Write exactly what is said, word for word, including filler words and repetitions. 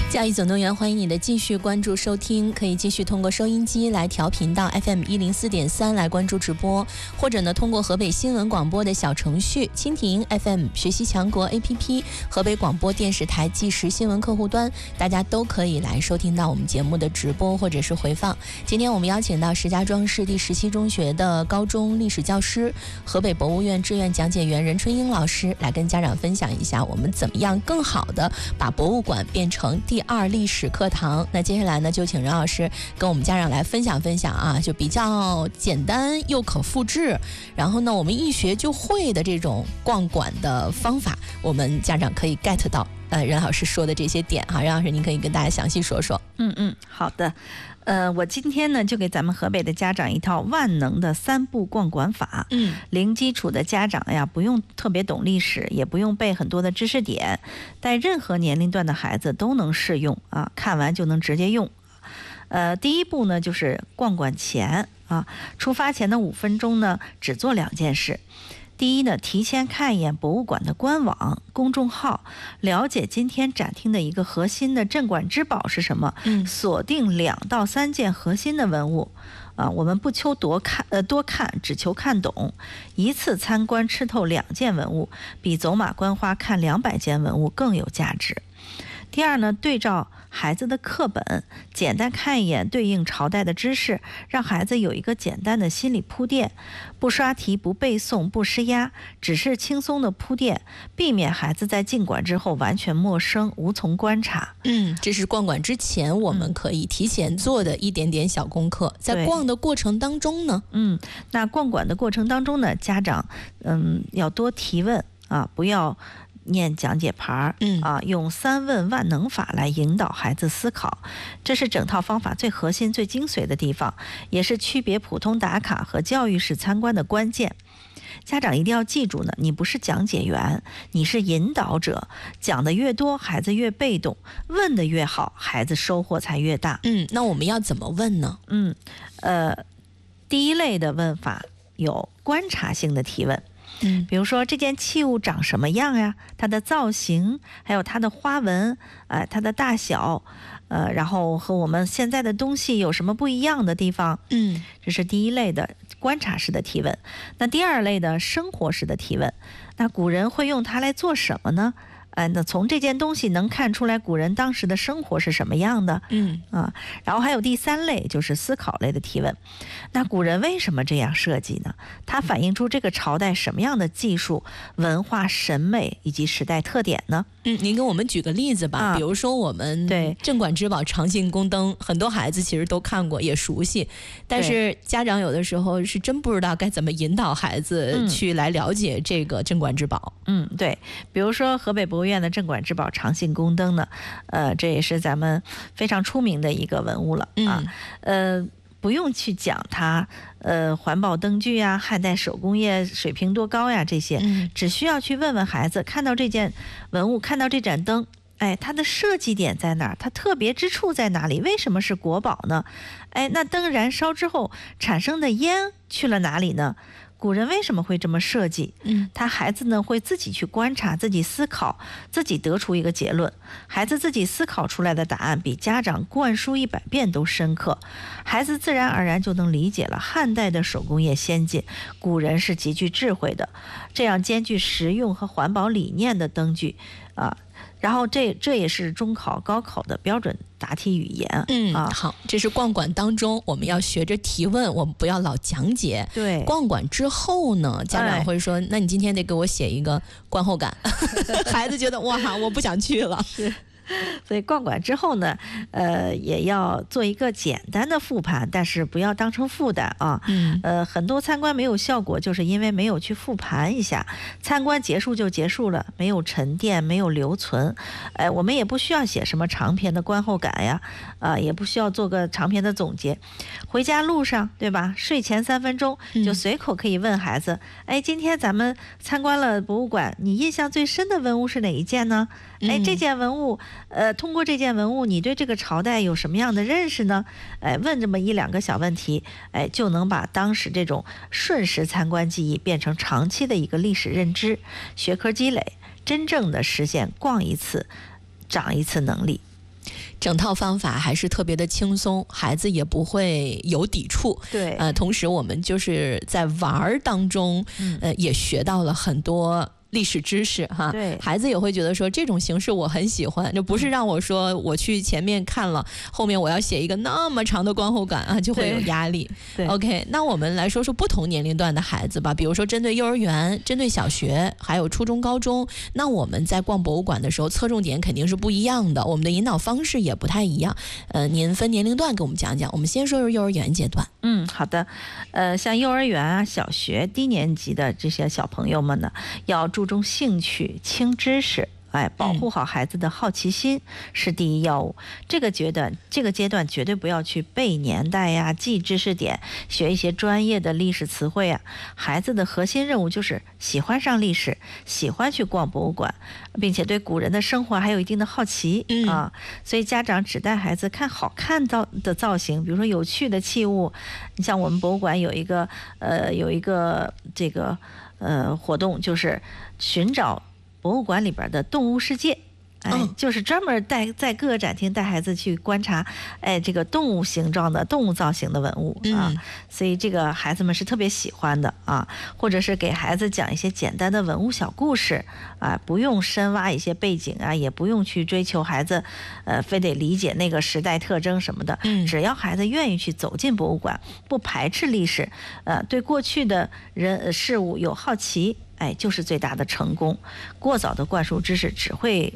教育总动员，欢迎你的继续关注收听，可以继续通过收音机来调频到 F M 一零四点三来关注直播，或者呢通过河北新闻广播的小程序、蜻蜓 F M、学习强国 A P P、河北广播电视台即时新闻客户端，大家都可以来收听到我们节目的直播或者是回放。今天我们邀请到石家庄市第十七中学的高中历史教师、河北博物院志愿讲解员任春英老师来跟家长分享一下我们怎么样更好的把博物馆变成第二历史课堂。那接下来呢，就请任老师跟我们家长来分享分享啊，就比较简单又可复制，然后呢，我们一学就会的这种逛馆的方法，我们家长可以 get 到呃任老师说的这些点哈。任老师，您可以跟大家详细说说。 嗯嗯，好的。呃，我今天呢就给咱们河北的家长一套万能的三步逛馆法。嗯，零基础的家长呀，不用特别懂历史，也不用背很多的知识点，带任何年龄段的孩子都能适用啊，看完就能直接用。呃，第一步呢就是逛馆前啊，出发前的五分钟呢，只做两件事。第一呢，提前看一眼博物馆的官网、公众号，了解今天展厅的一个核心的镇馆之宝是什么，嗯，锁定两到三件核心的文物，啊，我们不求多看，呃，多看，只求看懂。一次参观吃透两件文物，比走马观花看两百件文物更有价值。第二呢，对照孩子的课本，简单看一眼对应朝代的知识，让孩子有一个简单的心理铺垫，不刷题，不背诵，不施压，只是轻松的铺垫，避免孩子在进馆之后完全陌生，无从观察。 嗯，这是逛馆之前我们可以提前做的一点点小功课。在逛的过程当中呢， 嗯，那逛馆的过程当中呢，家长嗯要多提问啊，不要念讲解牌，嗯啊，用三问万能法来引导孩子思考，这是整套方法最核心、最精髓的地方，也是区别普通打卡和教育式参观的关键。家长一定要记住呢，你不是讲解员，你是引导者，讲的越多，孩子越被动，问的越好，孩子收获才越大。 嗯，那我们要怎么问呢？ 嗯，呃，第一类的问法有观察性的提问。嗯，比如说这件器物长什么样呀？它的造型，还有它的花纹，呃，它的大小，呃，然后和我们现在的东西有什么不一样的地方？嗯，这是第一类的观察式的提问。那第二类的生活式的提问，那古人会用它来做什么呢？呃，那从这件东西能看出来古人当时的生活是什么样的？嗯啊，然后还有第三类就是思考类的提问。那古人为什么这样设计呢？它反映出这个朝代什么样的技术、文化、审美以及时代特点呢？ 嗯，您给我们举个例子吧。啊、比如说我们对镇馆之宝长信宫灯，很多孩子其实都看过，也熟悉，但是家长有的时候是真不知道该怎么引导孩子去来了解这个镇馆之宝。 嗯，对，比如说河北博物院的镇馆之宝长信宫灯呢，呃，这也是咱们非常出名的一个文物了啊，嗯、呃。不用去讲它，呃，环保灯具呀、汉代手工业水平多高呀，这些，嗯、只需要去问问孩子，看到这件文物，看到这盏灯，哎，它的设计点在哪儿？它特别之处在哪里？为什么是国宝呢？哎，那灯燃烧之后产生的烟去了哪里呢？古人为什么会这么设计？嗯，他孩子呢会自己去观察，自己思考，自己得出一个结论。孩子自己思考出来的答案比家长灌输一百遍都深刻，孩子自然而然就能理解了。汉代的手工业先进，古人是极具智慧的，这样兼具实用和环保理念的灯具啊。然后这这也是中考、高考的标准答题语言。 嗯啊，好，这是逛馆当中我们要学着提问，我们不要老讲解。对，逛馆之后呢，家长会说：“哎、那你今天得给我写一个观后感。”孩子觉得哇，我不想去了。 是。所以逛馆之后呢，呃，也要做一个简单的复盘，但是不要当成负担啊。嗯。呃，很多参观没有效果，就是因为没有去复盘一下，参观结束就结束了，没有沉淀，没有留存。哎，我们也不需要写什么长篇的观后感呀，啊、呃，也不需要做个长篇的总结。回家路上，对吧？睡前三分钟就随口可以问孩子：嗯、哎，今天咱们参观了博物馆，你印象最深的文物是哪一件呢？哎，这件文物。呃，通过这件文物，你对这个朝代有什么样的认识呢？哎，问这么一两个小问题，哎，就能把当时这种瞬时参观记忆变成长期的一个历史认知、学科积累，真正的实现逛一次长一次能力。 整套方法还是特别的轻松，孩子也不会有抵触。 对， 呃，同时我们就是在玩儿当中，呃，也学到了很多历史知识哈， 对， 孩子也会觉得说这种形式我很喜欢，就不是让我说我去前面看了，后面我要写一个那么长的观后感啊，就会有压力。 对 OK， 那我们来说说不同年龄段的孩子吧，比如说针对幼儿园、针对小学，还有初中、高中，那我们在逛博物馆的时候，侧重点肯定是不一样的，我们的引导方式也不太一样。呃，您分年龄段给我们讲讲。我们先说说幼儿园阶段。 嗯，好的。呃，像幼儿园啊、小学低年级的这些小朋友们呢，要注重兴趣、轻知识。哎，保护好孩子的好奇心是第一要务。嗯、这个阶段，这个阶段绝对不要去背年代呀、记知识点、学一些专业的历史词汇啊。孩子的核心任务就是喜欢上历史，喜欢去逛博物馆，并且对古人的生活还有一定的好奇、嗯、啊。所以家长只带孩子看好看造的造型，比如说有趣的器物。你像我们博物馆有一个呃有一个这个呃活动，就是寻找博物馆里边的动物世界，哎，就是专门带在各个展厅带孩子去观察，哎，这个动物形状的、动物造型的文物啊，嗯、所以这个孩子们是特别喜欢的啊。或者是给孩子讲一些简单的文物小故事啊，不用深挖一些背景啊，也不用去追求孩子，呃，非得理解那个时代特征什么的。嗯，只要孩子愿意去走进博物馆，不排斥历史，呃，对过去的人事物有好奇。哎，就是最大的成功。过早的灌输知识只会